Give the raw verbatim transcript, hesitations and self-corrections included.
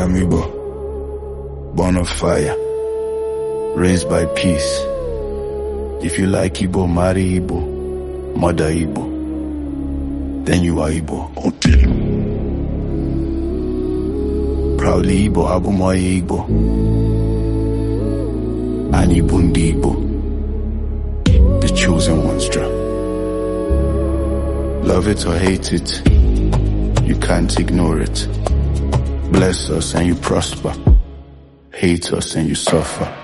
I'm Igbo, born of fire, raised by peace. If you like Igbo, marry Igbo, mother Igbo, then you are Igbo. Proudly Igbo, Abumoye Igbo, and Igbo ndi Igbo, the chosen ones draw. Love it or hate it, you can't ignore it. Bless us and you prosper, hate us and you suffer.